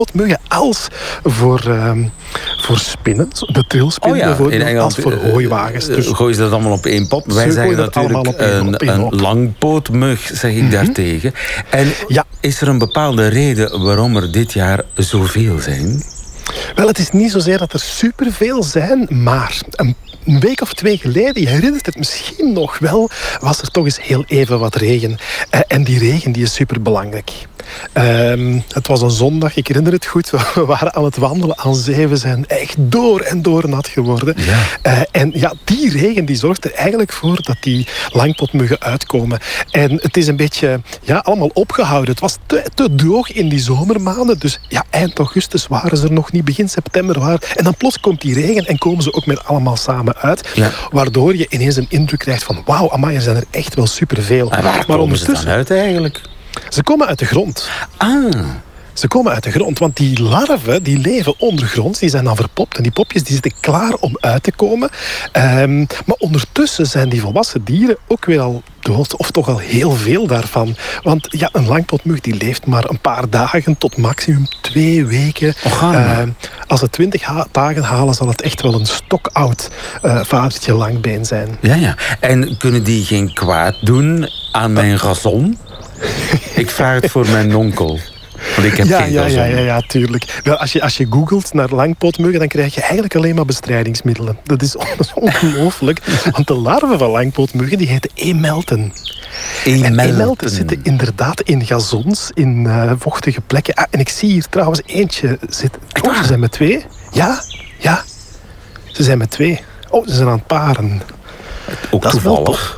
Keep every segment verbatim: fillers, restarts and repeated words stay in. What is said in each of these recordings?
langpootmuggen als voor, um, voor spinnen, de trilspinnen oh ja, bijvoorbeeld, Engeland, als voor hooiwagens. Dus gooien ze dat allemaal op één pot. Wij zeggen natuurlijk een, een langpootmug, zeg ik mm-hmm. daartegen. En ja. is er een bepaalde reden waarom er dit jaar zoveel zijn? Wel, het is niet zozeer dat er superveel zijn, maar een Een week of twee geleden, je herinnert het misschien nog wel, was er toch eens heel even wat regen. Uh, en die regen die is superbelangrijk. Uh, het was een zondag, ik herinner het goed. We waren aan het wandelen aan zee. We zijn echt door en door nat geworden. Ja. Uh, en ja, die regen die zorgt er eigenlijk voor dat die langpootmuggen uitkomen. En het is een beetje ja, allemaal opgehouden. Het was te, te droog in die zomermaanden. Dus ja, eind augustus waren ze er nog niet, begin september waren. En dan plots komt die regen en komen ze ook met allemaal samen uit. Ja. Waardoor je ineens een indruk krijgt van wauw, amai, er zijn er echt wel superveel. En waar maar komen ondertussen ze dan uit eigenlijk? Ze komen uit de grond. Ah. Ze komen uit de grond, want die larven die leven ondergronds, die zijn dan verpopt. En die popjes die zitten klaar om uit te komen. Um, maar ondertussen zijn die volwassen dieren ook weer al dood, of toch al heel veel daarvan. Want ja, een langpootmug die leeft maar een paar dagen tot maximum twee weken. Oh, uh, als ze twintig ha- dagen halen, zal het echt wel een stokoud uh, vadertje langbeen zijn. Ja, ja. En kunnen die geen kwaad doen aan mijn gazon? Ik vraag het voor mijn onkel. Want ik heb ja, geen ja, gazon. ja, ja, ja, tuurlijk. Wel, als, je, als je googelt naar langpootmuggen, dan krijg je eigenlijk alleen maar bestrijdingsmiddelen. Dat is, dat is ongelooflijk. Want de larven van langpootmuggen, die heten emelten. Emelten. En emelten zitten inderdaad in gazons, in uh, vochtige plekken. Ah, en ik zie hier trouwens eentje zitten. Oh, ze zijn met twee. Ja, ja. Ze zijn met twee. Oh, ze zijn aan het paren. Ook dat toevallig.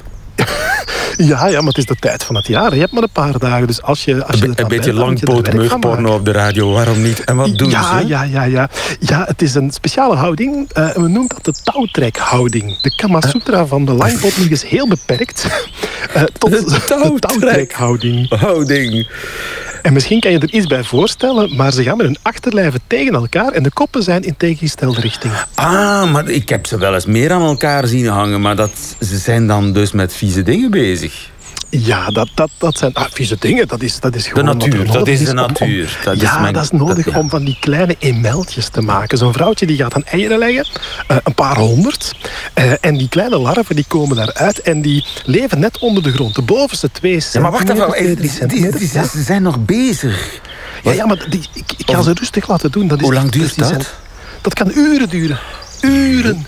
Ja, ja, maar het is de tijd van het jaar. Je hebt maar een paar dagen. Dus als je, als je een, een beetje langpootmugporno op de radio, waarom niet? En wat doen ja, ze? Ja, ja, ja. Ja, het is een speciale houding. Uh, we noemen dat de touwtrekhouding. De Kama Sutra van de langpootmug is heel beperkt uh, tot de touwtrekhouding. Houding. En misschien kan je er iets bij voorstellen, maar ze gaan met hun achterlijven tegen elkaar en de koppen zijn in tegengestelde richting. Ah, maar ik heb ze wel eens meer aan elkaar zien hangen, maar dat, ze zijn dan dus met vieze dingen bezig. Ja, dat, dat, dat zijn ah, vieze dingen. Dat is, dat is gewoon de natuur, dat is de is natuur. Om, dat ja, is mijn, dat is nodig dat, ja. om van die kleine emeltjes te maken. Zo'n vrouwtje die gaat dan eieren leggen, uh, een paar honderd. Uh, en die kleine larven die komen daaruit en die leven net onder de grond. De bovenste twee centimeter, ja, maar wacht even, drie centimeter. Die, die, die, ze zijn nog bezig. Ja, ja maar die, ik, ik ga ze rustig laten doen. Dat is, hoe lang duurt dat? Dat, zijn, dat kan uren duren. Uren.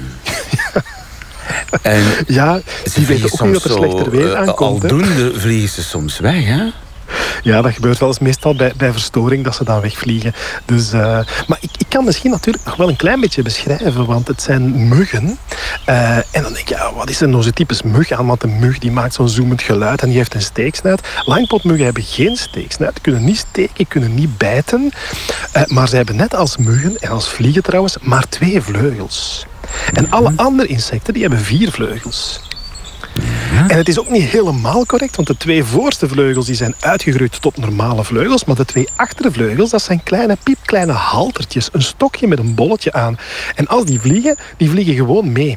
En ja, die weten ook niet dat er slechter weer aankomt. Aldoende vliegen ze soms weg, hè? Ja, dat gebeurt wel eens meestal bij, bij verstoring dat ze dan wegvliegen. Dus, uh, maar ik, ik kan misschien natuurlijk nog wel een klein beetje beschrijven, want het zijn muggen. Uh, en dan denk je, ja, wat is er nou zo'n typisch mug aan? Want een mug die maakt zo'n zoemend geluid en die heeft een steeksnuit. Langpootmuggen hebben geen steeksnuit, kunnen niet steken, kunnen niet bijten. Uh, maar ze hebben net als muggen, en als vliegen trouwens, maar twee vleugels. En alle andere insecten die hebben vier vleugels. Ja. En het is ook niet helemaal correct, want de twee voorste vleugels die zijn uitgegroeid tot normale vleugels, maar de twee achtervleugels, dat zijn kleine, piepkleine haltertjes. Een stokje met een bolletje aan. En als die vliegen, die vliegen gewoon mee.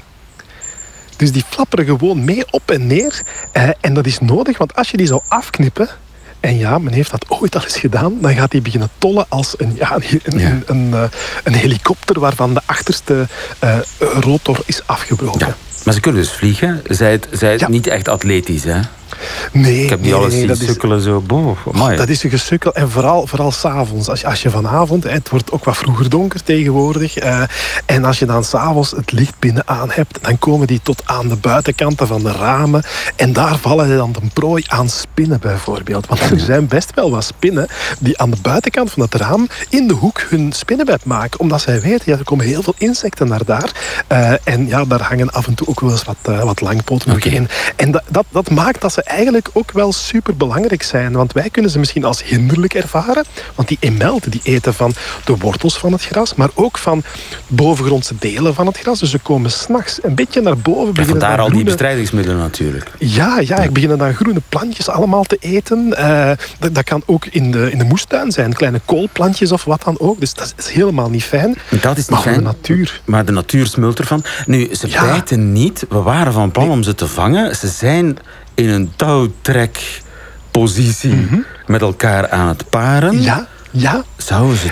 Dus die flapperen gewoon mee op en neer. Eh, en dat is nodig, want als je die zou afknippen, en ja, men heeft dat ooit al eens gedaan, dan gaat die beginnen tollen als een, ja, een, een, ja. een, een, een helikopter waarvan de achterste uh, rotor is afgebroken. Ja. Maar ze kunnen dus vliegen. Zij zijn ja. niet echt atletisch, hè? Nee, ik heb die nee, alles nee, zien sukkelen zo. Boh, oh, dat is een gesukkel. En vooral, vooral s'avonds. Als je, als je vanavond, hè, het wordt ook wat vroeger donker tegenwoordig. Uh, en als je dan s'avonds het licht binnen aan hebt, dan komen die tot aan de buitenkanten van de ramen. En daar vallen ze dan de prooi aan spinnen bijvoorbeeld. Want er zijn best wel wat spinnen die aan de buitenkant van het raam in de hoek hun spinnenbed maken. Omdat zij weten, ja, er komen heel veel insecten naar daar. Uh, en ja, daar hangen af en toe ook wel eens wat, uh, wat langpootmuggen okay. in. En dat, dat, dat maakt dat ze eigenlijk ook wel super belangrijk zijn. Want wij kunnen ze misschien als hinderlijk ervaren. Want die emelten die eten van de wortels van het gras, maar ook van bovengrondse delen van het gras. Dus ze komen 's nachts een beetje naar boven. En vandaar al groene... die bestrijdingsmiddelen natuurlijk. Ja, ja, ik beginnen dan groene plantjes allemaal te eten. Uh, dat, dat kan ook in de, in de moestuin zijn. Kleine koolplantjes of wat dan ook. Dus dat is helemaal niet fijn. Dat is niet maar fijn. De natuur. Maar de natuur smult ervan. Nu, ze ja. bijten niet. We waren van plan nee. om ze te vangen. Ze zijn in een touwtrekpositie mm-hmm. met elkaar aan het paren. Ja, ja. Zouden ze